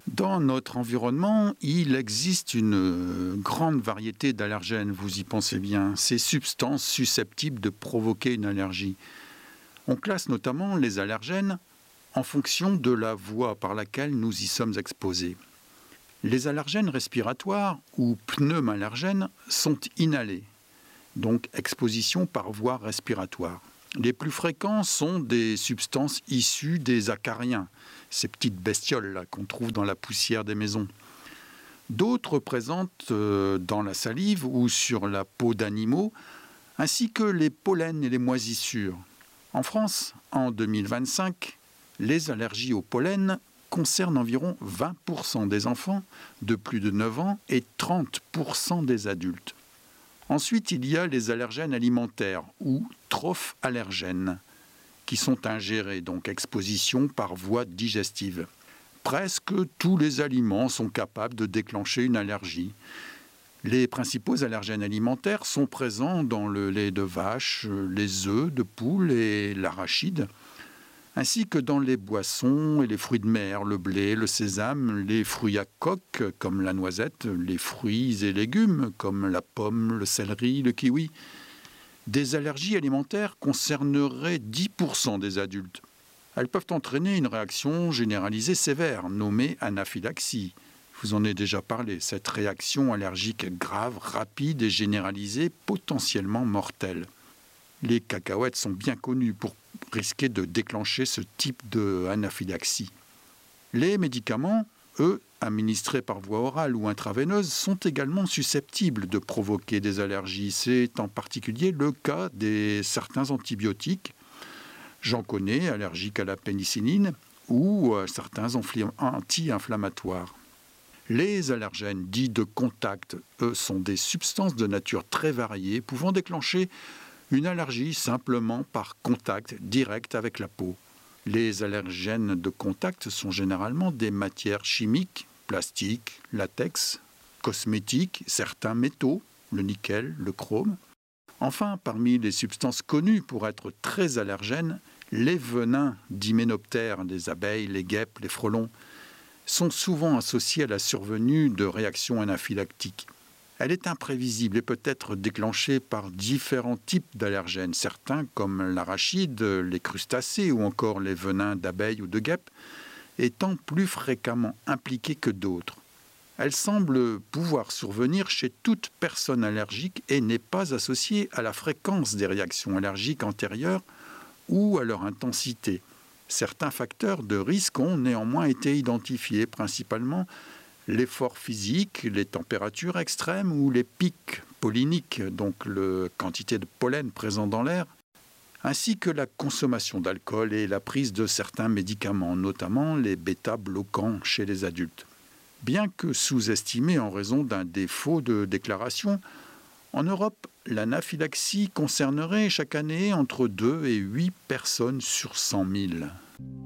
Dans notre environnement, il existe une grande variété d'allergènes, vous y pensez bien, ces substances susceptibles de provoquer une allergie. On classe notamment les allergènes en fonction de la voie par laquelle nous y sommes exposés. Les allergènes respiratoires ou pneumallergènes sont inhalés, donc exposition par voie respiratoire. Les plus fréquents sont des substances issues des acariens, ces petites bestioles là, qu'on trouve dans la poussière des maisons. D'autres présentent dans la salive ou sur la peau d'animaux, ainsi que les pollens et les moisissures. En France, en 2025, les allergies au pollen concernent environ 20% des enfants de plus de 9 ans et 30% des adultes. Ensuite, il y a les allergènes alimentaires ou trophallergènes qui sont ingérés, donc exposition par voie digestive. Presque tous les aliments sont capables de déclencher une allergie. Les principaux allergènes alimentaires sont présents dans le lait de vache, les œufs de poule et l'arachide, ainsi que dans les boissons et les fruits de mer, le blé, le sésame, les fruits à coque comme la noisette, les fruits et légumes comme la pomme, le céleri, le kiwi. Des allergies alimentaires concerneraient 10% des adultes. Elles peuvent entraîner une réaction généralisée sévère, nommée anaphylaxie. Je vous en ai déjà parlé, cette réaction allergique grave, rapide et généralisée, potentiellement mortelle. Les cacahuètes sont bien connues pour risquer de déclencher ce type d'anaphylaxie. Les médicaments, eux, administrés par voie orale ou intraveineuse, sont également susceptibles de provoquer des allergies. C'est en particulier le cas de certains antibiotiques. J'en connais, allergiques à la pénicilline ou à certains anti-inflammatoires. Les allergènes dits de contact, eux, sont des substances de nature très variée, pouvant déclencher une allergie simplement par contact direct avec la peau. Les allergènes de contact sont généralement des matières chimiques, plastiques, latex, cosmétiques, certains métaux, le nickel, le chrome. Enfin, parmi les substances connues pour être très allergènes, les venins d'hyménoptères, des abeilles, les guêpes, les frelons, sont souvent associés à la survenue de réactions anaphylactiques. Elle est imprévisible et peut être déclenchée par différents types d'allergènes, certains comme l'arachide, les crustacés ou encore les venins d'abeilles ou de guêpes, étant plus fréquemment impliqués que d'autres. Elle semble pouvoir survenir chez toute personne allergique et n'est pas associée à la fréquence des réactions allergiques antérieures ou à leur intensité. Certains facteurs de risque ont néanmoins été identifiés, principalement l'effort physique, les températures extrêmes ou les pics polliniques, donc la quantité de pollen présent dans l'air, ainsi que la consommation d'alcool et la prise de certains médicaments, notamment les bêta-bloquants chez les adultes. Bien que sous-estimée en raison d'un défaut de déclaration, en Europe, l'anaphylaxie concernerait chaque année entre 2 et 8 personnes sur 100 000.